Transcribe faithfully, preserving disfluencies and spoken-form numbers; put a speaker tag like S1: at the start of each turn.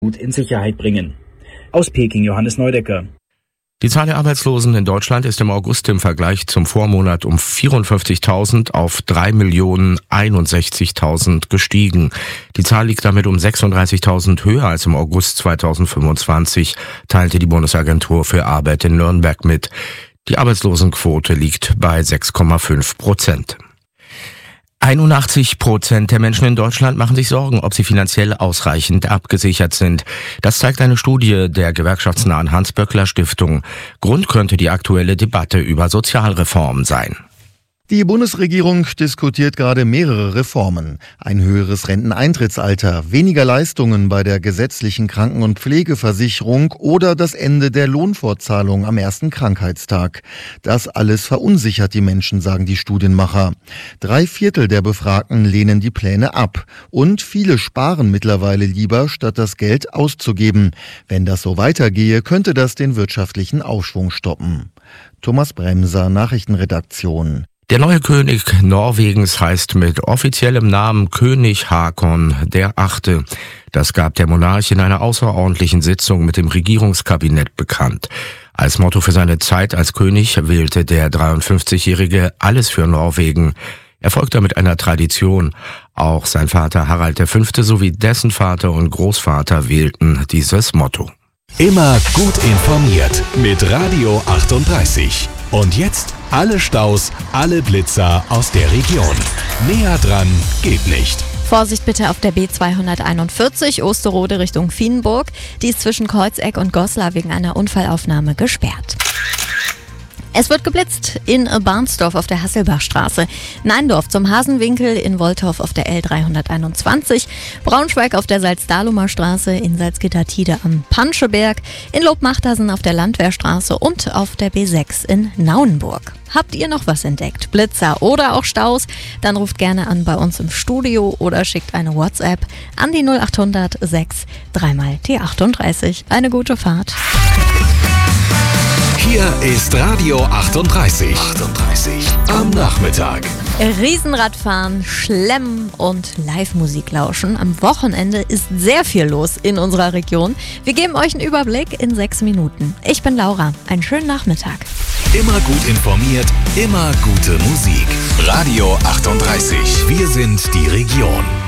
S1: gut in Sicherheit bringen. Aus Peking Johannes Neudecker.
S2: Die Zahl der Arbeitslosen in Deutschland ist im August im Vergleich zum Vormonat um vierundfünfzigtausend auf drei Millionen einundsechzigtausend gestiegen. Die Zahl liegt damit um sechsunddreißigtausend höher als im August zweitausendfünfundzwanzig, teilte die Bundesagentur für Arbeit in Nürnberg mit. Die Arbeitslosenquote liegt bei sechs Komma fünf Prozent. einundachtzig Prozent der Menschen in Deutschland machen sich Sorgen, ob sie finanziell ausreichend abgesichert sind. Das zeigt eine Studie der gewerkschaftsnahen Hans-Böckler-Stiftung. Grund könnte die aktuelle Debatte über Sozialreformen sein.
S3: Die Bundesregierung diskutiert gerade mehrere Reformen. Ein höheres Renteneintrittsalter, weniger Leistungen bei der gesetzlichen Kranken- und Pflegeversicherung oder das Ende der Lohnfortzahlung am ersten Krankheitstag. Das alles verunsichert die Menschen, sagen die Studienmacher. Drei Viertel der Befragten lehnen die Pläne ab. Und viele sparen mittlerweile lieber, statt das Geld auszugeben. Wenn das so weitergehe, könnte das den wirtschaftlichen Aufschwung stoppen. Thomas Bremser, Nachrichtenredaktion.
S2: Der neue König Norwegens heißt mit offiziellem Namen König Haakon der Achte. Das gab der Monarch in einer außerordentlichen Sitzung mit dem Regierungskabinett bekannt. Als Motto für seine Zeit als König wählte der dreiundfünfzigjährige Alles für Norwegen. Er folgt damit einer Tradition. Auch sein Vater Harald der Fünfte sowie dessen Vater und Großvater wählten dieses Motto.
S4: Immer gut informiert mit Radio achtunddreißig. Und jetzt alle Staus, alle Blitzer aus der Region. Näher dran geht nicht.
S5: Vorsicht bitte auf der B zweihunderteinundvierzig Osterode Richtung Vienburg. Die ist zwischen Kreuzeck und Goslar wegen einer Unfallaufnahme gesperrt. Es wird geblitzt in Barnsdorf auf der Hasselbachstraße, Neindorf zum Hasenwinkel, in Wolthof auf der L dreihunderteinundzwanzig, Braunschweig auf der Salzdahlumer Straße, in Salzgitter-Tide am Panscheberg, in Lobmachtersen auf der Landwehrstraße und auf der B sechs in Naunenburg. Habt ihr noch was entdeckt? Blitzer oder auch Staus? Dann ruft gerne an bei uns im Studio oder schickt eine WhatsApp an die null achthundert sechs drei mal T achtunddreißig. Eine gute Fahrt.
S4: Hier ist Radio achtunddreißig. achtunddreißig am Nachmittag.
S5: Riesenradfahren, Schlemmen und Live-Musik lauschen. Am Wochenende ist sehr viel los in unserer Region. Wir geben euch einen Überblick in sechs Minuten. Ich bin Laura. Einen schönen Nachmittag.
S4: Immer gut informiert, immer gute Musik. Radio achtunddreißig. Wir sind die Region.